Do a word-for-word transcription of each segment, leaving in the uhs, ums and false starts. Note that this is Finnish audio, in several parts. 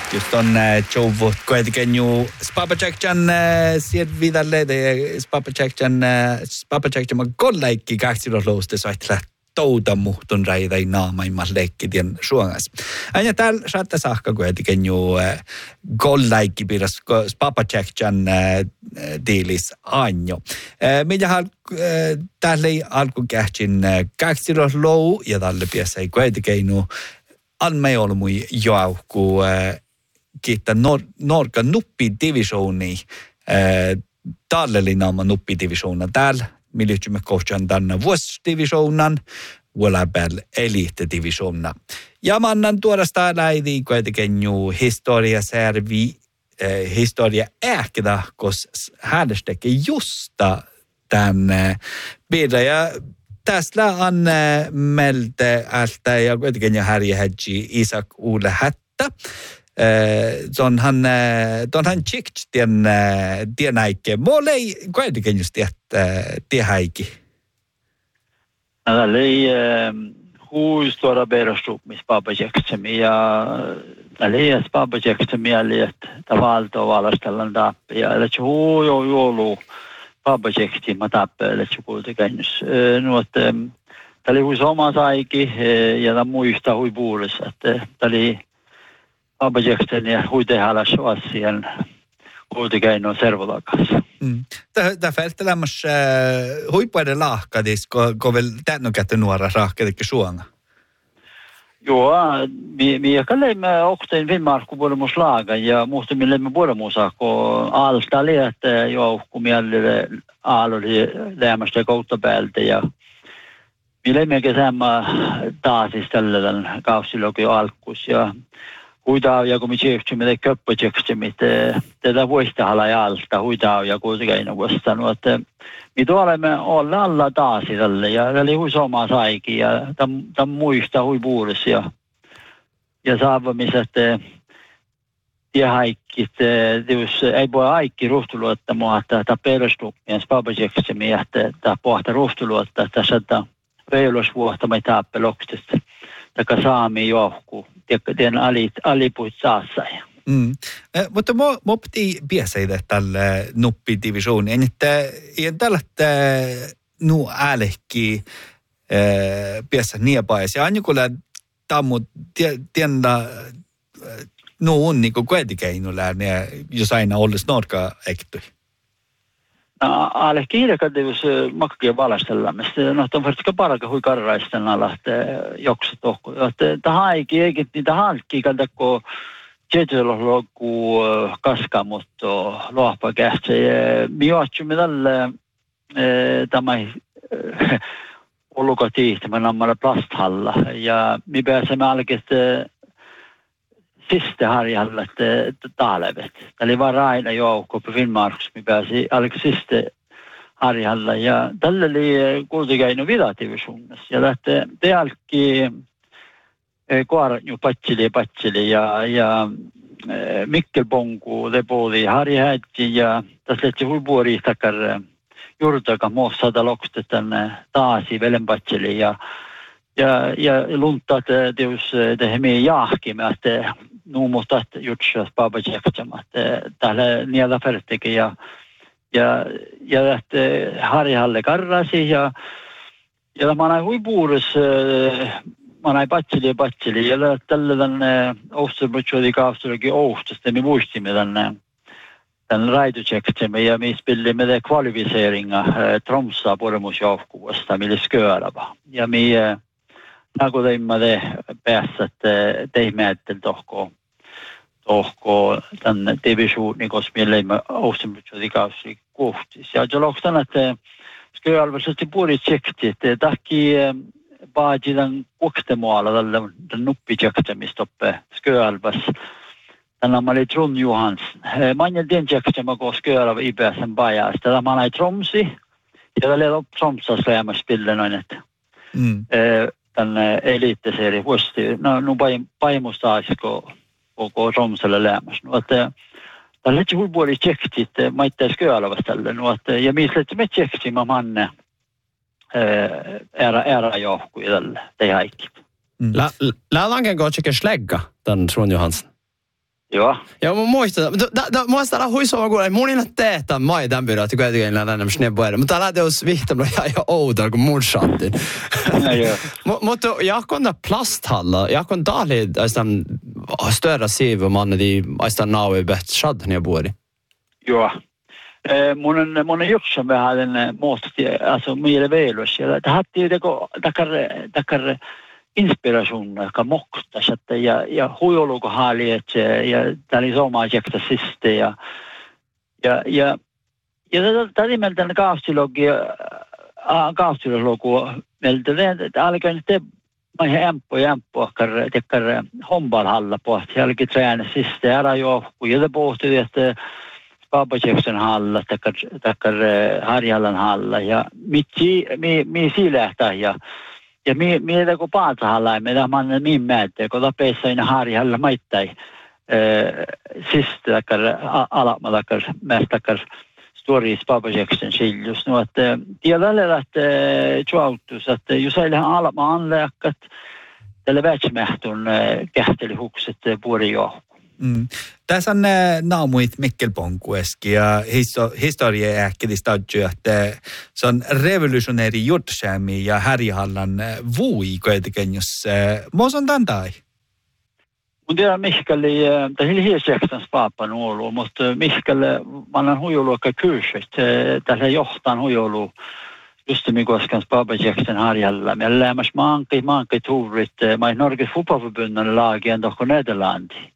Just on Jovo kuitenkin Spapacekjan sieltä Spapacekjan Spapacekjan kolleikki kaksilolousta saitla touta muhtun raidai naamaimman leikkitien suongas. Aina täällä saattaa saakka kuitenkin kolleikki pidas Spapacekjan diilis anjo. Mitä täällä alkukähtsin kaksilolou ja tälle piässä ei kuitenkin Anme on mui joukku kiittää Norka nuppidivisioni tallelinaama nuppidivisiona täällä. Miljöitymme kohtaan tänne vuosidivisionan, vuolapäällä eliittidivisiona. Ja mä annan tuodasta lähti kuitenkin juu historiasärvi, historia ähkida, koska hänestäkin justa tänne pidä. Ja tässä on meiltä alta ja kuitenkin jo Harri Hedgi Isak Ulle Hättä. Tuonhan tuonhan tjikt tien tien äike. Mulla ei kuitenkin just tie häiki. Tällä ei huistuoda perustummis papajeksemi ja tällä ei papajeksemi eli että tavalta valastellaan tappia. Eli se huu jo joulu papajeksi mä tappia, eli se kuitenkin nuot tällä huis oma saiki ja tämä muista hui puolessa, että tällä papajekseni ja hui tehdä asian kuitenkin on servolakassa. Tämä fältelämmäs huippuiden lahkadis, kun vielä tämän kättä nuora rahkadikki suonga? Joo, minä kalleimme okteen Finnmarkku puolemus laaga ja muusta millemme puolemusa, kun alta liette joukku mielelle aaloli lämmästä kautta päältä ja millemme kesämmä taasis tällä kausilokin alkus ja huitaa ja kun me tjeksemme te köppötjeksemme tätä vuostahala ja alta huitaa ja kuitenkin vuostanut, että me tuolemme olla alla taas tälle ja tälle hui soma saikin ja tämän muista hui puolus ja ja saavamiset tiehaikkit, jos ei voi aikki ruhtuluottamaan, että tämä perustumien spapajekseemme ja tämä pohta ruhtuluottaa, että tässä reilusvuotta me taappelokstista, taka saami johku, tien alipuit saassa. Mm. Eh, mutta mä piti piäseitä tälle nuppidivisiooniin, että en tällä nu älekki piässä niepais. Ja aina kun tammu tienda nu on niin kuin kuitenkin jos aina olisi norka ektui. No, alle kiirekätivyys makkia valastellaamista. No, on varsinkin paraka hui karraisten alla, että jokset tohko. Tähän aikin eikin niitä hankkii, kun tietyllä ku kaskamutto lohpa kähtsä. Me otsimme tälle tämä olluka tiihtämän ammalla plasthalla. Ja me pääsemme alkeet siste harjalla, että taalevet. Tämä oli vaan raina joukko på Finnmarks. Me pääsi alkeet siste harjalla. Ja tällä oli kuitenkin vidatiivisuunnassa. Ja lähtee te alkki koaranju patsili patsili ja, ja Mikkelponku te puoli Harri Hädji ja tässä lähti huipuori takar juurtaka muossata loksta tänne taasi velenpatsili ja ja ja luntat teus tehmi jahkimme että nuumusta jutsas papajeksama että täällä niillä färteki ja ja ja että Harri Halle karrasi ja ja tämä näin huipuuris mä näin patsili ja patsili ja tällä tänne Osterbutsjodi kaavstulikin Oustasta me muistimme tänne tämän raidutjeksemme ja me spillimme det kvalificeringa Tromsa puolemusjoukkuvuosta mille sköärava. Ja me nagu teimme det päässä teimme että tohko tohko tänne divisioni koska me leimme Osterbutsjodi kaavstulikin kohtis. Ja se lokstan että sköärvallisesti puolitsekti että tahki paati tämän kuoktemualla tällä nuppitjekstemistoppe sköärvas. Tänä mä olin Trond Johans. Mä en tiedä tjekstemä kun sköärva I P S:n pajasta. Tämä näin Tromsi. Ja tällä oli Tromsas lämmäs pille noin, että tänne eliitteseeri vuosti. No, no paimusta aisko koko Tromsalle lämmäs. No, että tällä oli huipuoli tjekstit. Mä itse sköärvas tälle. No, että ja missä me tjekstimä manne. Ära, ära johku I tälle, det är haikki. Lää lanken går tjekke slägga, den Trond Johansen? Joo. Joo, mä muistan. Muista täällä huisua, kun ei mun inna teetä mai tämän pidä, että kuitenkin näin enemmän snebboida. Mutta täällä teos vihtamalla ihan jo outoa, kun mun shottin. Ja, joo. Mutta jakon där plasthalla, jakon dali aistan större sivu man de aistan naui bet shad när bori. Joo. Mun on mun on joksen vähän muosti, alltså mer velus. Ja det hade ju det gå takar takar inspiration ka mokta että ja ja huijoluko haaliet ja tali soma jekta siste ja ja ja ja tadi meltä kaavstilogi a kaavstilogi meltä det alkaa nyt mai empo empo kar tekkar hombalhalla på jälki träna siste ära jo kun ja det pohti että Papa Jackson halla takkar takkar Harjallan halla ja mitsi mi mi silähtää ja ja mi mi det kun paata halla me da man min mätte kun tapessa ina Harjalla maittai eh siste takkar alama takkar mästakkar stories Papa Jackson siljus no että tiedällä että chuautus että jos ei alama anleakkat tälle vätsmähtun kähtelihukset puoli jo. Mm. Tässä on naamuit Mikkelponkueski ja histo, historia äkkiä että se on revolutionäri juttusäämi ja Harjahallan vui kuitenkin, jos muus on tämän tai? Mun tiedän Mihkali, tämä on hiesjäksän spaapan ollut, mutta Mihkali, mä olen huijoluokka kyysyt, tässä johtaan huijolu just mikuaskan spaapajaksen Harjalla. Meillä lämmäs maankai, maankai tuurit, mä olen Norges fotbollförbundan lagien tohko Nederlandi.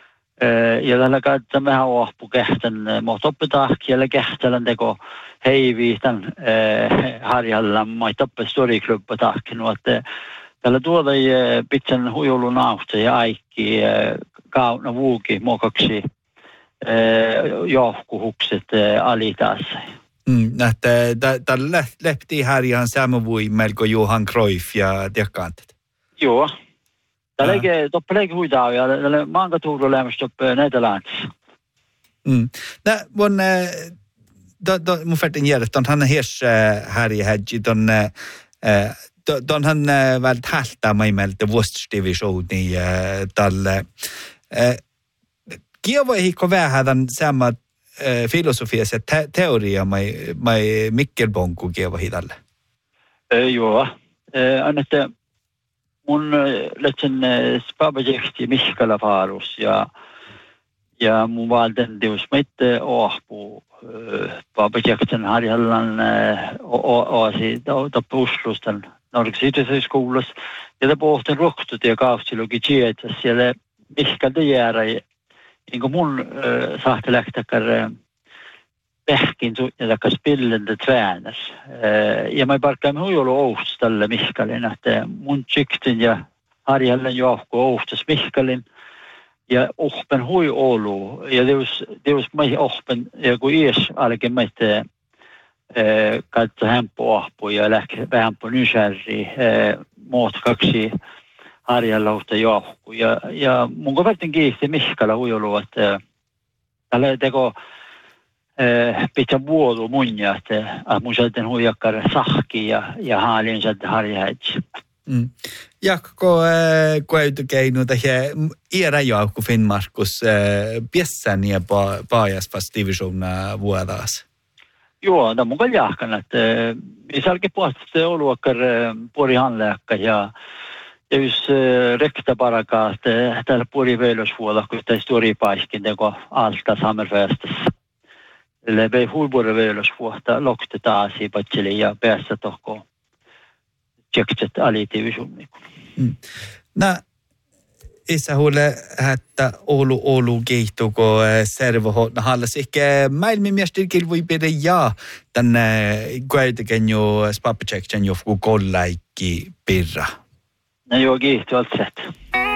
Ja tällä kautta mehän ohpu kehtän, mutta oppetahkiellä kehtälän teko heivi tämän Harjalla, mä olen toppe storiklubb tahkinut, että tällä tuoda pitän huijulun nausta ja aikki kauna vuuki mokaksi johkuhukset alitaassa. Mm, että tällä lehti Harjan samavui melko Johan Cruyff ja tiekkaantet. Joo. Tällä ei toppeleekin huitaa ja tällä maankatuuru lämmästä toppe Nederlandissa. Mm. Nä, mun mun färtin järjest on hän hies Harja Hedgi ton Don han väl halta mig med det vuostdivision i tälle. Kieva ei kova hadan samma filosofiassa teoria mai mai Mikkelponku kieva hidalle. Joo. Annette mun lätsen spabajekti Mihkala farus ja ja mun valden deus mitte ohpu spabajekten Harjallan oasi topuslustan Norges Idrottshögskolas ja det pohtin rohtut ja kaavstilogi tietäs siellä Mihkalta jäädä niin kuin mun äh, sahti lähtäkär pähkin ja takas pillende träners. Äh, ja mä parkkaamme huijolu ouhtus tälle Mihkalin, että mun tsiktin ja Harjallan johku ouhtus Mihkalin ja ohpen hui olu. Ja deus, deus mai ohpen, ja kun ies alken meitä kautta hempo ohpu ja lähti vähän på nysärri muut kaksi Harjallouta johku. Ja, ja mun kovertin kiihti Mihkala huijolu, että tällä teko pitää vuodu munja, että mun sieltä huijakkar sahki ja, ja haalin sieltä Harjahäitsi. Mm. Jakko kuitenkin tähän iärä joukku Finnmarkus piessän ja paajaspas divisiona vuodas. Joo, tämä on kyllä jahkan, että isälläkin puhutaan oluakkar puoli hanleakka ja ja jos rekta parakaa, että täällä puoli veilosvuoda, kun tämä stori paiskin teko alta Hammerfestassa. Eli vei huipuoli veilosvuoda, lokti taas i patseli ja päässä tohko tsekset alitiivisuun. Mm. No, isä huule, että Oulu Oulu keihtuko servohotna hallas. Ehkä maailmanmestarikil voi pidä ja tänne kuitenkin jo spapaceksen jofku kollaikki pirra. No joo, kiihtu allt sett.